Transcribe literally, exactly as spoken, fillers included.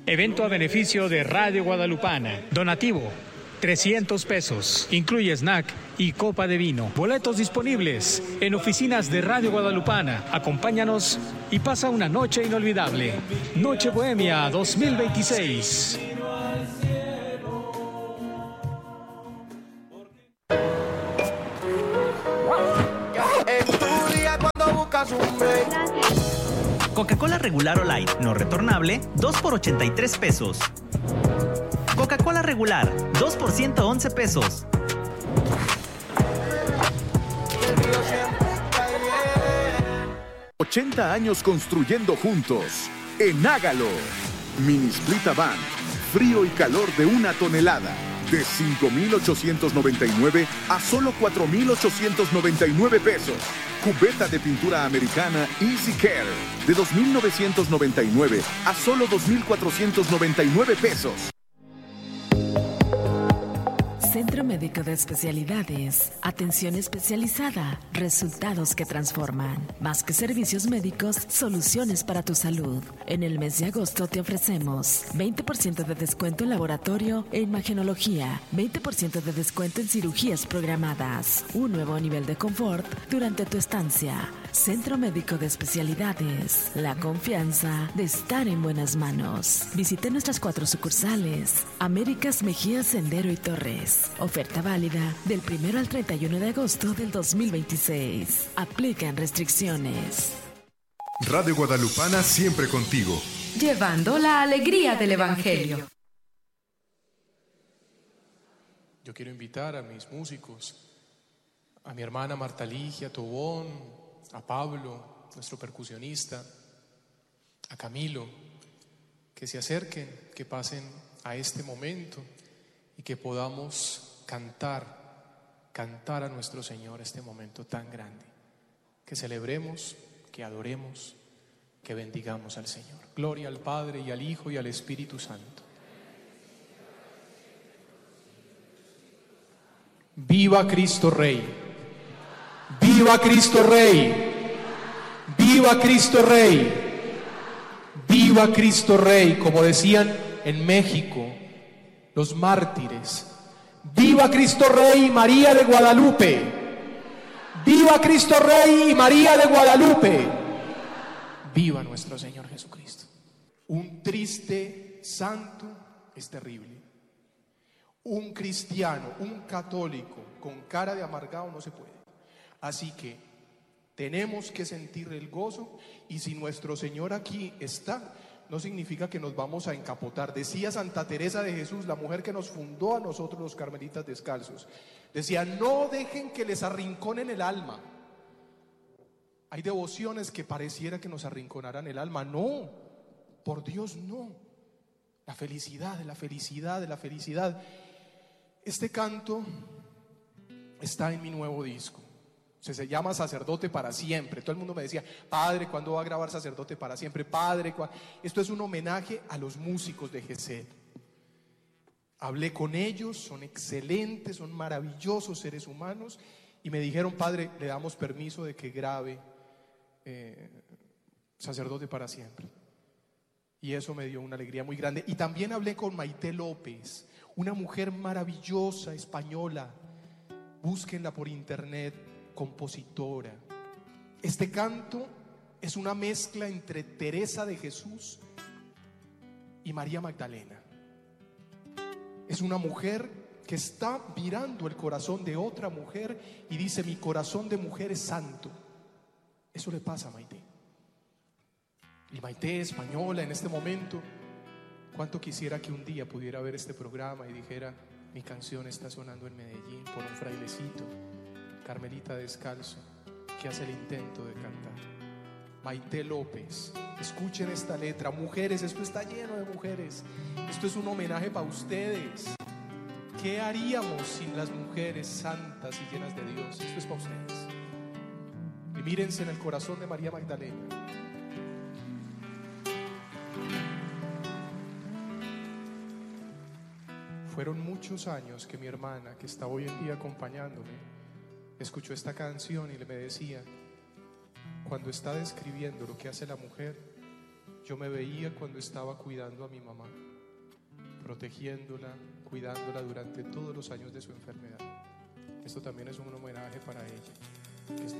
Evento a beneficio de Radio Guadalupana. Donativo, trescientos pesos. Incluye snack y copa de vino. Boletos disponibles en oficinas de Radio Guadalupana. Acompáñanos y pasa una noche inolvidable. Noche Bohemia dos mil veintiséis. Coca-Cola regular o light, no retornable, dos por ochenta y tres pesos. Coca-Cola regular, dos por ciento once pesos. ochenta años construyendo juntos. En Hágalo. Mini Split Avant. Frío y calor de una tonelada. De cinco mil ochocientos noventa y nueve a solo cuatro mil ochocientos noventa y nueve pesos. Cubeta de pintura americana Easy Care. De dos mil novecientos noventa y nueve a solo dos mil cuatrocientos noventa y nueve pesos. Centro Médico de Especialidades. Atención especializada. Resultados que transforman. Más que servicios médicos, soluciones para tu salud. En el mes de agosto te ofrecemos veinte por ciento de descuento en laboratorio e imagenología, veinte por ciento de descuento en cirugías programadas, un nuevo nivel de confort durante tu estancia. Centro Médico de Especialidades. La confianza de estar en buenas manos. Visite nuestras cuatro sucursales. Américas, Mejía, Sendero y Torres. Oferta válida del primero al treinta y uno de agosto del dos mil veintiséis. Aplican restricciones. Radio Guadalupana siempre contigo. Llevando la alegría del Evangelio. Yo quiero invitar a mis músicos, a mi hermana Marta Ligia Tobón, a Pablo, nuestro percusionista, a Camilo, que se acerquen, que pasen a este momento y que podamos cantar, cantar a nuestro Señor este momento tan grande. Que celebremos, que adoremos, que bendigamos al Señor. Gloria al Padre y al Hijo y al Espíritu Santo. Viva Cristo Rey. Viva Cristo Rey. Viva Cristo Rey. Viva Cristo Rey, como decían en México los mártires. Viva Cristo Rey y María de Guadalupe. Viva Cristo Rey y María de Guadalupe. Viva nuestro Señor Jesucristo. Un triste santo es terrible. Un cristiano, un católico con cara de amargado no se puede. Así que tenemos que sentir el gozo, y si nuestro Señor aquí está, no significa que nos vamos a encapotar. Decía Santa Teresa de Jesús, la mujer que nos fundó a nosotros los carmelitas descalzos, decía: no dejen que les arrinconen el alma. Hay devociones que pareciera que nos arrinconaran el alma. No, por Dios no. La felicidad, la felicidad, la felicidad. Este canto está en mi nuevo disco. Se, se llama Sacerdote para Siempre. Todo el mundo me decía: Padre, ¿cuándo va a grabar Sacerdote para Siempre? Padre, ¿cuándo? Esto es un homenaje a los músicos de Gesed. Hablé con ellos, son excelentes, son maravillosos seres humanos, y me dijeron: Padre, le damos permiso de que grabe eh, Sacerdote para Siempre. Y eso me dio una alegría muy grande. Y también hablé con Maite López, una mujer maravillosa, española. Búsquenla por internet, compositora. Este canto es una mezcla entre Teresa de Jesús y María Magdalena. Es una mujer que está mirando el corazón de otra mujer y dice: mi corazón de mujer es santo. Eso le pasa a Maite. Y Maite, española en este momento, cuánto quisiera que un día pudiera ver este programa y dijera: mi canción está sonando en Medellín por un frailecito, carmelita descalzo, que hace el intento de cantar. Maite López, escuchen esta letra. Mujeres, esto está lleno de mujeres. Esto es un homenaje para ustedes. ¿Qué haríamos sin las mujeres santas y llenas de Dios? Esto es para ustedes. Y mírense en el corazón de María Magdalena. Fueron muchos años que mi hermana, que está hoy en día acompañándome, escuchó esta canción y le me decía: cuando está describiendo lo que hace la mujer, yo me veía cuando estaba cuidando a mi mamá, protegiéndola, cuidándola durante todos los años de su enfermedad. Esto también es un homenaje para ella.